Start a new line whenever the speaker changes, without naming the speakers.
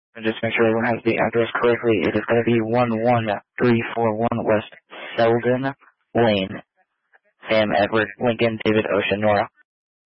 Just make sure everyone has the address correctly. It is going to be 11341 West Selden Lane. Sam, Edward, Lincoln, David, Ocean, Nora.